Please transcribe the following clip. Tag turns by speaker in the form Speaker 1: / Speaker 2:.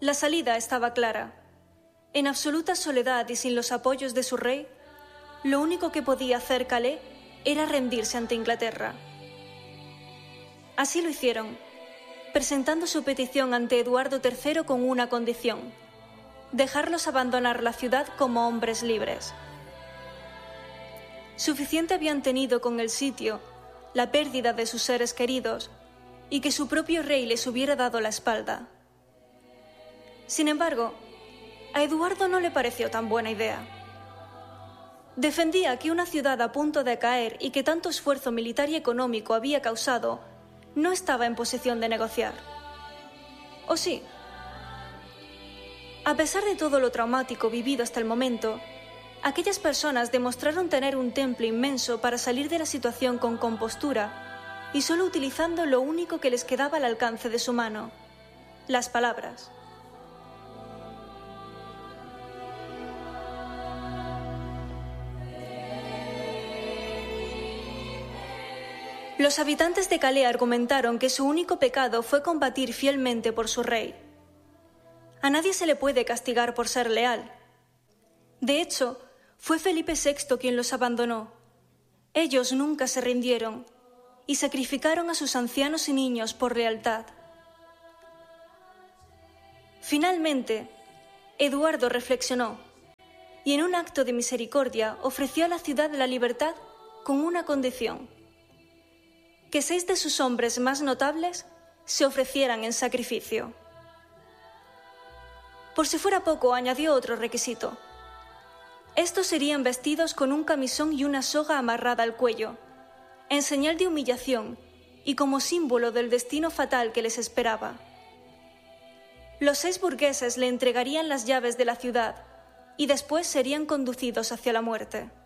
Speaker 1: La salida estaba clara. En absoluta soledad y sin los apoyos de su rey, lo único que podía hacer Calais era rendirse ante Inglaterra. Así lo hicieron, presentando su petición ante Eduardo III con una condición: dejarlos abandonar la ciudad como hombres libres. Suficiente habían tenido con el sitio, la pérdida de sus seres queridos, y que su propio rey les hubiera dado la espalda. Sin embargo, a Eduardo no le pareció tan buena idea. Defendía que una ciudad a punto de caer y que tanto esfuerzo militar y económico había causado no estaba en posición de negociar. ¿O sí? A pesar de todo lo traumático vivido hasta el momento, aquellas personas demostraron tener un temple inmenso para salir de la situación con compostura y solo utilizando lo único que les quedaba al alcance de su mano: las palabras. Los habitantes de Calais argumentaron que su único pecado fue combatir fielmente por su rey. A nadie se le puede castigar por ser leal. De hecho, fue Felipe VI quien los abandonó. Ellos nunca se rindieron y sacrificaron a sus ancianos y niños por lealtad. Finalmente, Eduardo reflexionó y en un acto de misericordia ofreció a la ciudad la libertad con una condición: que 6 de sus hombres más notables se ofrecieran en sacrificio. Por si fuera poco, añadió otro requisito: estos serían vestidos con un camisón y una soga amarrada al cuello, en señal de humillación y como símbolo del destino fatal que les esperaba. Los 6 burgueses le entregarían las llaves de la ciudad y después serían conducidos hacia la muerte.